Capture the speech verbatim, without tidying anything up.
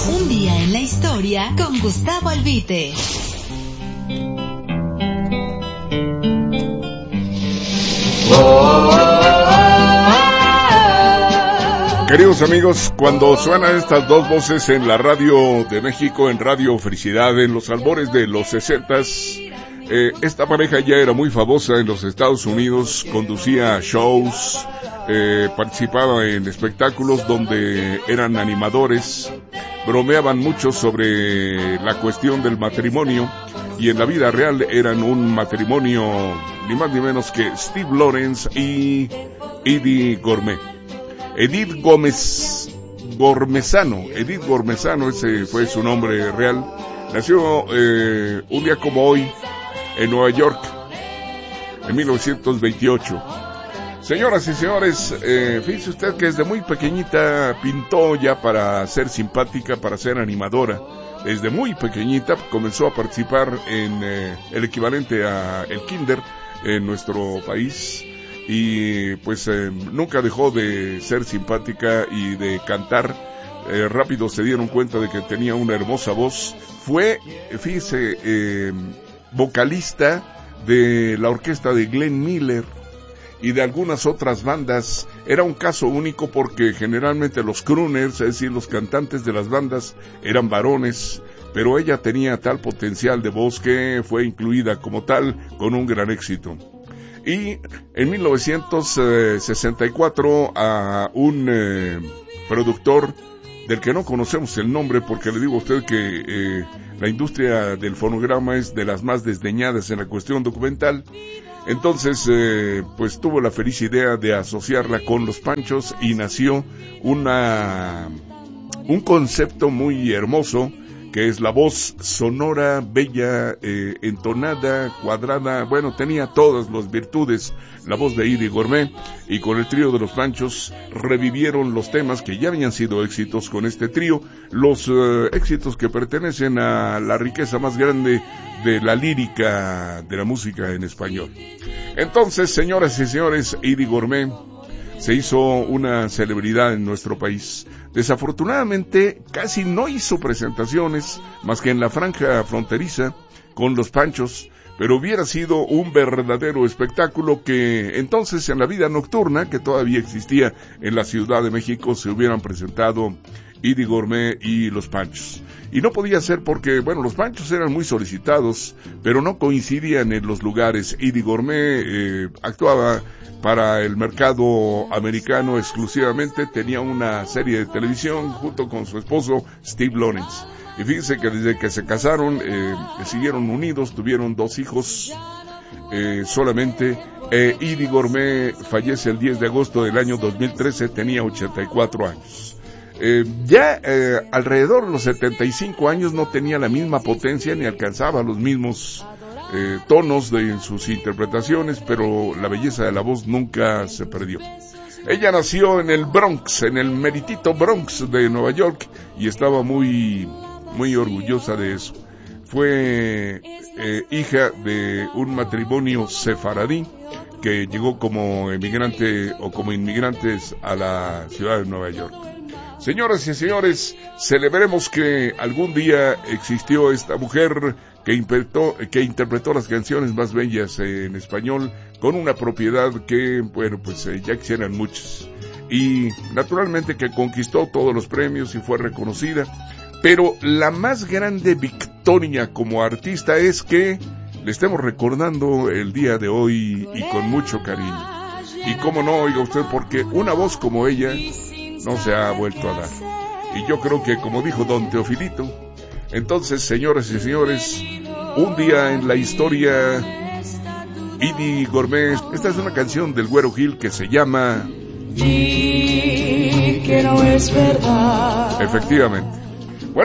Un día en la historia con Gustavo Albite. Queridos amigos, cuando suenan estas dos voces en la radio de México, en Radio Felicidad, en los albores de los sesentas, eh, esta pareja ya era muy famosa en los Estados Unidos, conducía shows, eh, participaba en espectáculos donde eran animadores, bromeaban mucho sobre la cuestión del matrimonio, y en la vida real eran un matrimonio ni más ni menos que Steve Lawrence y Eddie Gourmet. Edith Gómez Gormezano, Edith Gormezano, ese fue su nombre real. Nació eh, un día como hoy en Nueva York, en mil novecientos veintiocho. Señoras y señores, eh, fíjese usted que desde muy pequeñita pintó ya para ser simpática, para ser animadora. Desde muy pequeñita comenzó a participar en eh, el equivalente a el kinder en nuestro país. Y pues eh, nunca dejó de ser simpática y de cantar. Eh, rápido se dieron cuenta de que tenía una hermosa voz. Fue, fíjese, eh, vocalista de la orquesta de Glenn Miller y de algunas otras bandas. Era un caso único porque generalmente los crooners, es decir, los cantantes de las bandas, eran varones, pero ella tenía tal potencial de voz que fue incluida como tal con un gran éxito. Y en mil novecientos sesenta y cuatro a un eh, productor del que no conocemos el nombre, porque le digo a usted que eh, la industria del fonograma es de las más desdeñadas en la cuestión documental. Entonces eh, pues tuvo la feliz idea de asociarla con los Panchos y nació una un concepto muy hermoso, que es la voz sonora, bella, eh, entonada, cuadrada. Bueno, tenía todas las virtudes la voz de Eddie Gourmet, y con el trío de los Panchos revivieron los temas que ya habían sido éxitos con este trío, los eh, éxitos que pertenecen a la riqueza más grande de la lírica de la música en español. Entonces, señoras y señores, Eddie Gourmet se hizo una celebridad en nuestro país. Desafortunadamente, casi no hizo presentaciones más que en la franja fronteriza con los Panchos, pero hubiera sido un verdadero espectáculo que entonces en la vida nocturna, que todavía existía en la Ciudad de México, se hubieran presentado Eddie Gourmet y los Panchos. Y no podía ser porque, bueno, los Panchos eran muy solicitados, pero no coincidían en los lugares. Eddie Gourmet eh, actuaba para el mercado americano exclusivamente, tenía una serie de televisión junto con su esposo Steve Lawrence. Y fíjense que desde que se casaron, eh, siguieron unidos, tuvieron dos hijos eh, solamente. Eh, Eddie Gourmet fallece el diez de agosto del año dos mil trece, tenía ochenta y cuatro años. Eh, ya eh, alrededor de los setenta y cinco años no tenía la misma potencia ni alcanzaba los mismos eh, tonos de sus interpretaciones, pero la belleza de la voz nunca se perdió. Ella nació en el Bronx, en el meritito Bronx de Nueva York, y estaba muy, muy orgullosa de eso. Fue eh, hija de un matrimonio sefaradí que llegó como emigrante o como inmigrantes a la ciudad de Nueva York. Señoras y señores, celebremos que algún día existió esta mujer que interpretó, que interpretó las canciones más bellas en español con una propiedad que, bueno, pues eh, ya quisieran muchos. Y naturalmente que conquistó todos los premios y fue reconocida. Pero la más grande victoria como artista es que le estemos recordando el día de hoy y con mucho cariño. Y cómo no, oiga usted, porque una voz como ella no se ha vuelto a dar. Y yo creo que, como dijo don Teofilito, entonces, señoras y señores, un día en la historia, Eddie Gourmet. Esta es una canción del Güero Gil que se llama... Di que no es verdad. Efectivamente.